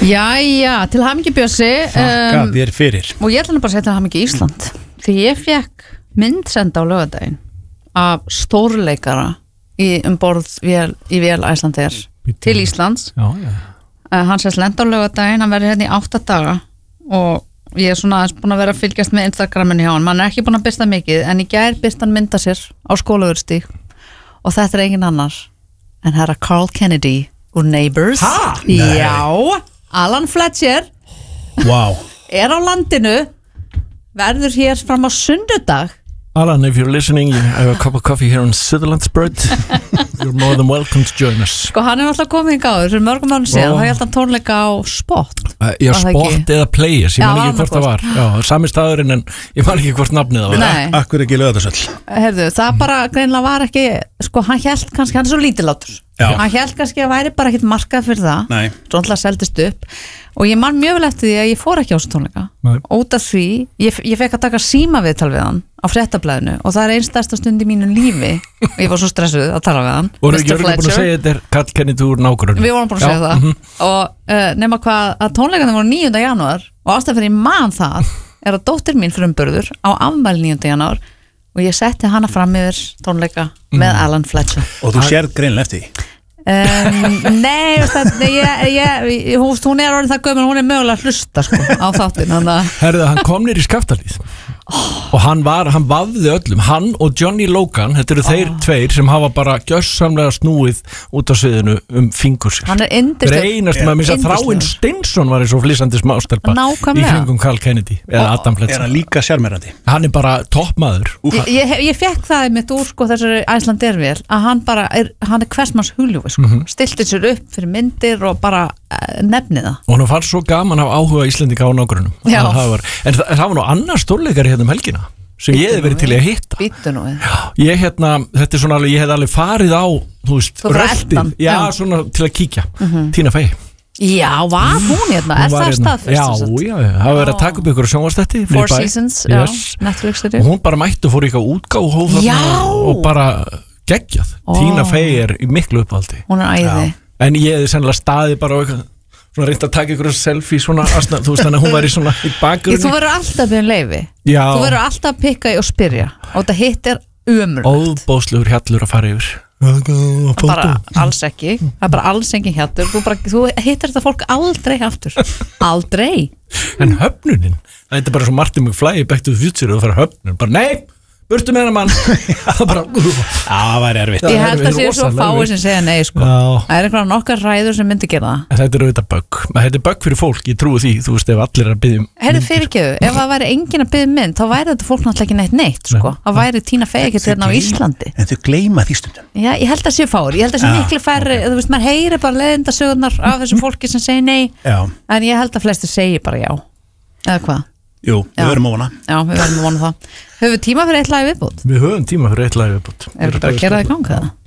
Jæja, til hamingju Bjössi Þakka þér fyrir. Og ég ætla bara að segja til hamingju Ísland Því ég fekk myndsenda á laugardaginn af stórleikara borð í vél Icelandair til Íslands. Hann sést lenda á laugardaginn, hann verður hérna í 8 daga og ég svona búin að vera að fylgjast með Instagraminu hjá hann. Man ekki búin að byrsta mikið en í gær byrst hann mynda sér á Skólavörðustíg og þetta engin annar en herra Carl Kennedy úr Neighbours. Já, Alan Fletcher er á landinu, verður hér fram á sunnudag. Alan, if you're listening, I have a cup of coffee here on Sutherlandsbroad. You're more than welcome to join us. Sko, hann alltaf komið í gáður fyrir mörgum mánuðum síðan, þá held hann tónleika á Spot. Já, Spot eða Players, ég man ekki hvort það var. Já, sami staðurinn en ég man ekki hvort nafnið það var. Nei. Akkur ekki Laugardalshöll. Heyrðu, það bara greinilega var ekki, sko, hann hélt kannski, hann er svo lítillátur. Hann hélt kannski að væri bara ekkit markað fyrir það. Nei. Svo alltaf seldist upp. Og ég man mjög vel eftir því að ég fór ekki á þessu tónleika. Út af því, ég fekk að taka símaviðtal við hann á Fréttablaðinu og það er einn stærsta stund í mínu lífi og ég var svo stressuð að tala við hann. Voru ekki búin að segja þetta er Carl Kennedy úr nágrunum? Við vorum búin að segja það og nema hvað að tónleikarnir voru 9. janúar og ástæðan fyrir ég man það er að dóttir mín frumburður á afmæli 9. janúar og ég setti hana fram yfir tónleika með Alan Fletcher. Og þú sérð greinilega eftir því? Nei, hún er orðin það gömul, hún er mögulega að hlusta sko, á þáttinn. Herðu, hann kom nýr í Skaftalíð og hann vafði öllum, hann og Johnny Logan, þetta eru þeir tveir sem hafa bara gjörsamlega snúið út á sviðinu fingur sér. Hann er yndislegur. Reynast maður að Þráinn Steinsson var eins og flissandi smástelpa í kringum Carl Kennedy eða Adam Fletcher. Er hann líka sjarmerandi? Hann er bara toppmaður. Ég fekk það mitt úr sko þessari Icelandair vél að hann bara hann er hversmanns hugljúfi sko. Stilti sér upp fyrir myndir og bara nefnið það. Og hann fann svo gaman af áhuga Íslendinga á nágrunum. En það var nú annar stórleikari hérna helgina sem ég hefði verið til að hitta. Býttu nú við. Þetta er svona alveg, ég hefði alveg farið á, þú veist, röltið. Já, svona til að kíkja. Tina Fey. Já, var hún hérna? Er það staðfest? Já, það var verið að taka upp ykkur sjónvarpsþætti. 4 Seasons, já, Netflix-seríu. Og hún bara mætti og fór ykkur útgáf og bara geggjað. Tina Fey er í miklu uppvaldi. Hún er æði. En ég hefði sennilega staðið bara og svona reynt að taka ykkur selfie svona, þú veist þannig að hún væri svona í bakgrunni. Þú verður alltaf byrjun leyfi. Já. Þú verður alltaf að pikka og spyrja og þetta hitt er ömurlegt. Óbóðslegur hjallur að fara yfir. Bara alls ekki. Það er bara alls engin hjallur. Þú hittir þetta fólk aldrei aftur. Aldrei. En höfnunin, þetta er bara svo Martin McFly í Back to the Future og það fara höfnun, bara nei, burtu með hennar mann. Það bara, það væri erfitt. Ég held að sé svo fáið sem segja nei sko. Það er einhverja nokkar ræður sem myndi gera það. En þetta er auðvitað bögg. Þetta er bögg fyrir fólk, ég trúi því, þú veist, ef allir er að biðja Herðu fyrirgefðu, ef það væri enginn að biðja mynd þá væri þetta fólk náttúrulega ekki neitt sko. Það væri Tina Fey ekkert hérna á Íslandi. En þau gleyma því stundum. Já, ég held að sé fáir. Ég held að sé miklu færri, þú veist, maður heyrir bara leiðindasögurnar af þessu fólki sem segir nei. En ég held að flestir segir bara já. Eða hvað? Jú, við verðum að vona. Já, við verðum að vona það. Höfum við tíma fyrir eitt lag viðbútt? Við höfum tíma fyrir eitt lag viðbútt. Erum við bara að gera það í gang það?